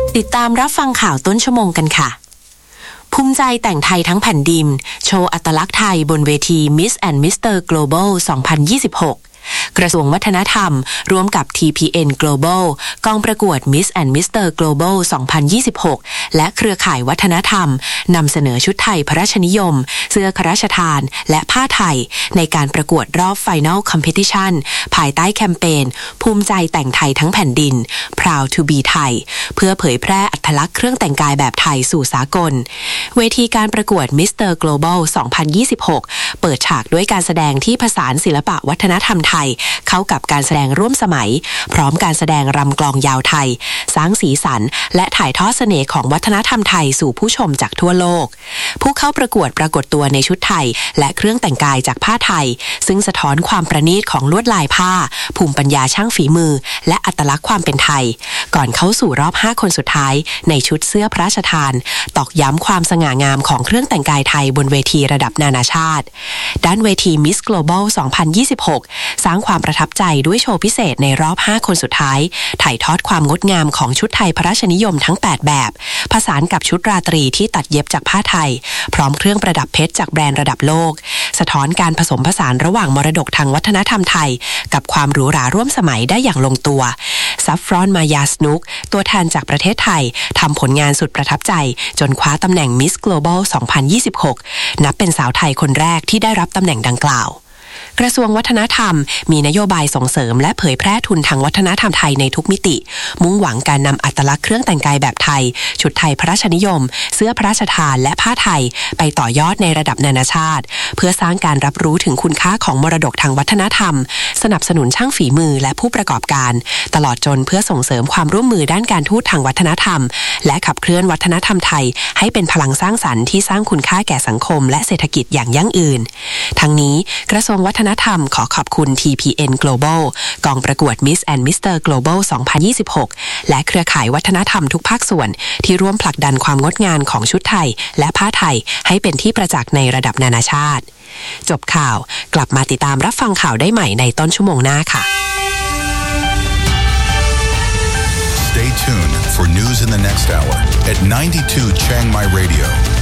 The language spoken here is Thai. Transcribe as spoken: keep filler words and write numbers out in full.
ติดตามรับฟังข่าวต้นชั่วโมงกันค่ะภูมิใจแต่งไทยทั้งแผ่นดินโชว์อัตลักษณ์ไทยบนเวที Miss and มิสเตอร์ Global สองพันยี่สิบหกกระทรวงวัฒนธรรมร่วมกับ ที พี เอ็น Global กองประกวด Miss and มิสเตอร์ Global สองพันยี่สิบหกและเครือข่ายวัฒนธรรมนำเสนอชุดไทยพระราชนิยมเสื้อพระราชทานและผ้าไทยในการประกวดรอบ Final Competition ภายใต้แคมเปญภูมิใจแต่งไทยทั้งแผ่นดิน Proud to be Thai เพื่อเผยแพร่อัตลักษณ์เครื่องแต่งกายแบบไทยสู่สากลเวทีการประกวด มิสเตอร์ Global สองพันยี่สิบหกเปิดฉากด้วยการแสดงที่ผสานศิลปะวัฒนธรรมไทยเข้ากับการแสดงร่วมสมัยพร้อมการแสดงรำกลองยาวไทยสร้างสีสันและถ่ายทอดเสน่ห์ของวัฒนธรรมไทยสู่ผู้ชมจากทั่วโลกผู้เข้าประกวดปรากฏตัวในชุดไทยและเครื่องแต่งกายจากผ้าไทยซึ่งสะท้อนความประณีตของลวดลายผ้าภูมิปัญญาช่างฝีมือและอัตลักษณ์ความเป็นไทยก่อนเข้าสู่รอบห้าคนสุดท้ายในชุดเสื้อพระราชทานตอกย้ำความสง่างามของเครื่องแต่งกายไทยบนเวทีระดับนานาชาติด้านเวที Miss Global สองพันยี่สิบหกสร้างความประทับใจด้วยโชว์พิเศษในรอบห้าคนสุดท้ายถ่ายทอดความงดงามของชุดไทยพระราชนิยมทั้งแปดแบบผสานกับชุดราตรีที่ตัดเย็บจากผ้าไทยพร้อมเครื่องประดับเพชรจากแบรนด์ระดับโลกสะท้อนการผสมผสานระหว่างมรดกทางวัฒนธรรมไทยกับความหรูหราร่วมสมัยได้อย่างลงตัวซัฟฟรอนมายาสนุกตัวแทนจากประเทศไทยทำผลงานสุดประทับใจจนคว้าตำแหน่ง Miss Global สองพันยี่สิบหกนับเป็นสาวไทยคนแรกที่ได้รับตำแหน่งดังกล่าวกระทรวงวัฒนธรรมมีนโยบายส่งเสริมและเผยแพร่ทุนทางวัฒนธรรมไทยในทุกมิติมุ่งหวังการนำอัตลักษณ์เครื่องแต่งกายแบบไทยชุดไทยพระราชนิยมเสื้อพระราชทานและผ้าไทยไปต่อยอดในระดับนานาชาติเพื่อสร้างการรับรู้ถึงคุณค่าของมรดกทางวัฒนธรรมสนับสนุนช่างฝีมือและผู้ประกอบการตลอดจนเพื่อส่งเสริมความร่วมมือด้านการทูตทางวัฒนธรรมและขับเคลื่อนวัฒนธรรมไทยให้เป็นพลังสร้างสรรค์ที่สร้างคุณค่าแก่สังคมและเศรษฐกิจอย่างยั่งยืนทั้งนี้กระทรวงวัฒนธรรมขอขอบคุณ ที พี เอ็น Global กองประกวด Miss and มิสเตอร์ Global สองพันยี่สิบหกและเครือข่ายวัฒนธรรมทุกภาคส่วนที่ร่วมผลักดันความงดงามของชุดไทยและผ้าไทยให้เป็นที่ประจักษ์ในระดับนานาชาติจบข่าวกลับมาติดตามรับฟังข่าวได้ใหม่ในต้นชั่วโมงหน้าค่ะ Stay tuned for news in the next hour at ninety-two Chiang Mai Radio.